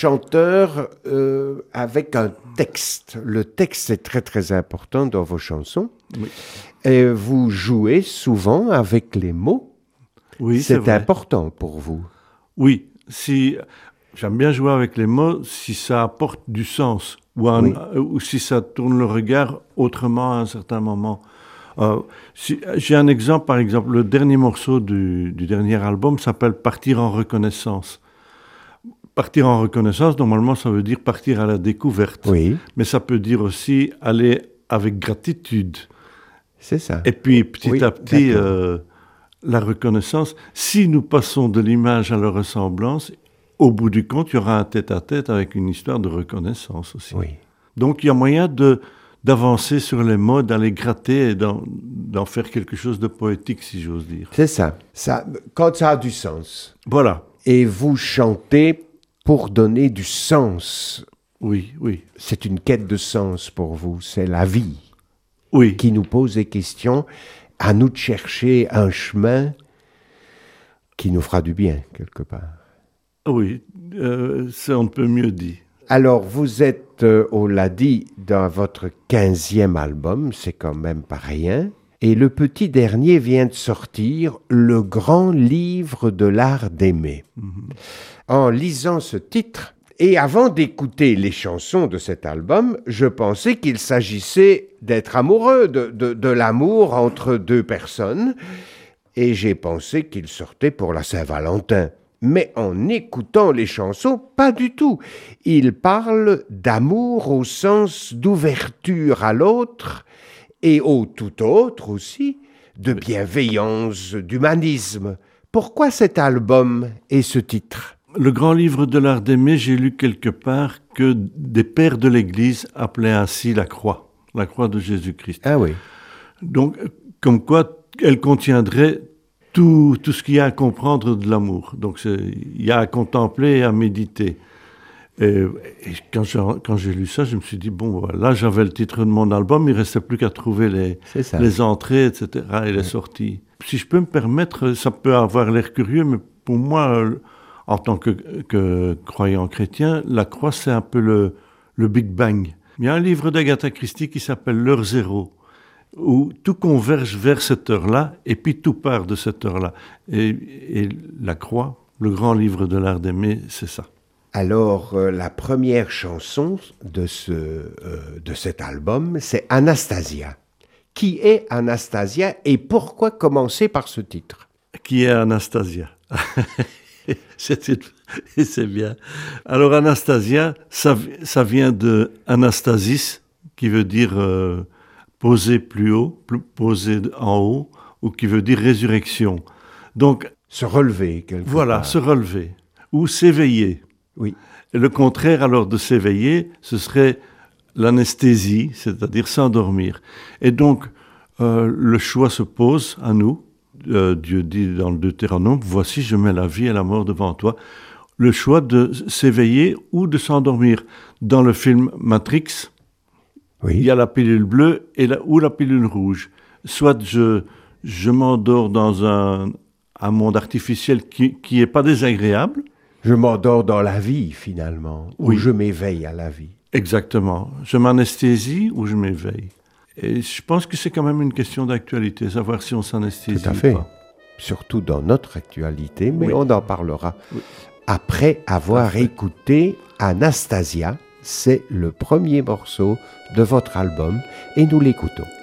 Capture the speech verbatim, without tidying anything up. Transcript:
chanteur euh, avec un texte. Le texte est très très important dans vos chansons. Oui. Et vous jouez souvent avec les mots. Oui, c'est, c'est vrai. important pour vous. Oui, si j'aime bien jouer avec les mots, si ça apporte du sens ou, un, Oui. ou si ça tourne le regard autrement à un certain moment. Euh, si, j'ai un exemple, par exemple, le dernier morceau du, du dernier album s'appelle « Partir en reconnaissance ». Partir en reconnaissance, normalement, ça veut dire partir à la découverte. Oui. Mais ça peut dire aussi aller avec gratitude. C'est ça. Et puis, petit oui, à petit, euh, la reconnaissance, si nous passons de l'image à la ressemblance, au bout du compte, il y aura un tête-à-tête avec une histoire de reconnaissance aussi. Oui. Donc, il y a moyen de, d'avancer sur les mots, d'aller gratter et d'en, d'en faire quelque chose de poétique, si j'ose dire. C'est ça. ça. Quand ça a du sens. Voilà. Et vous chantez pour donner du sens. Oui, oui. C'est une quête de sens pour vous. C'est la vie. Oui. Qui nous pose des questions, à nous de chercher un chemin qui nous fera du bien, quelque part. Oui, euh, ça on peut mieux dire. Alors, vous êtes, euh, on l'a dit, dans votre quinzième album, c'est quand même pas rien. Et le petit dernier vient de sortir, Le grand livre de l'art d'aimer. Mm-hmm. En lisant ce titre, et avant d'écouter les chansons de cet album, je pensais qu'il s'agissait d'être amoureux, de, de, de l'amour entre deux personnes. Et j'ai pensé qu'il sortait pour la Saint-Valentin. Mais en écoutant les chansons, pas du tout. Il parle d'amour au sens d'ouverture à l'autre et au tout autre aussi, de bienveillance, d'humanisme. Pourquoi cet album et ce titre ? Le grand livre de l'art d'aimer, j'ai lu quelque part que des pères de l'Église appelaient ainsi la croix, la croix de Jésus-Christ. Ah oui. Donc, comme quoi elle contiendrait tout, tout ce qu'il y a à comprendre de l'amour. Donc, c'est, il y a à contempler et à méditer. Et, et quand, j'ai, quand j'ai lu ça, je me suis dit, bon, là, j'avais le titre de mon album, il ne restait plus qu'à trouver les, les entrées, et cetera, et les ouais. sorties. Si je peux me permettre, ça peut avoir l'air curieux, mais pour moi, en tant que, que croyant chrétien, la croix, c'est un peu le, le Big Bang. Il y a un livre d'Agatha Christie qui s'appelle « L'heure zéro », où tout converge vers cette heure-là, et puis tout part de cette heure-là. Et, et la croix, le grand livre de l'art d'aimer, c'est ça. Alors, euh, la première chanson de, ce, euh, de cet album, c'est Anastasia. Qui est Anastasia et pourquoi commencer par ce titre ? Qui est Anastasia ? c'est, c'est bien. Alors, Anastasia, ça, ça vient de Anastasis, qui veut dire euh, poser plus haut, poser en haut, ou qui veut dire résurrection. Donc, se relever, quelque Voilà, part. se relever, ou s'éveiller. Oui. Et le contraire alors de s'éveiller, ce serait l'anesthésie, c'est-à-dire s'endormir. Et donc, euh, le choix se pose à nous. Euh, Dieu dit dans le Deutéronome, « Voici, je mets la vie et la mort devant toi ». Le choix de s'éveiller ou de s'endormir. Dans le film Matrix, oui. il y a la pilule bleue et la, ou la pilule rouge. Soit je, je m'endors dans un, un monde artificiel qui n'est pas désagréable. Je m'endors dans la vie, finalement, oui. ou je m'éveille à la vie. Exactement. Je m'anesthésie ou je m'éveille. Et je pense que c'est quand même une question d'actualité, savoir si on s'anesthésie Tout à fait. ou pas. Surtout dans notre actualité, mais oui. on en parlera. Oui. Après avoir écouté Anastasia, c'est le premier morceau de votre album et nous l'écoutons.